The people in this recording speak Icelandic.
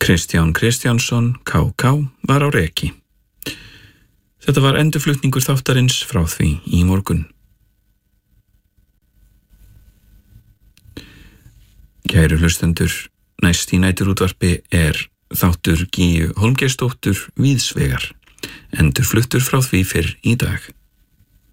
Kristján Kristjánsson, KK, var á reki. Þetta var endurflutningur þáttarins frá því í morgun. Kæru hlustendur, næst í næturútvarpi þáttur Gígju Hólmgeirsdóttur Víðsvegar, endurfluttur frá því fyrr í dag.